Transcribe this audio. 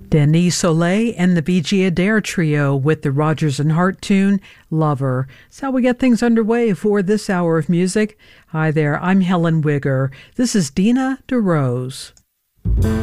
Denis Soleil and the VG Adair Trio with the Rodgers and Hart tune, Lover. That's how we get things underway for this hour of music. Hi there, I'm Helen Wigger. This is Dina DeRose.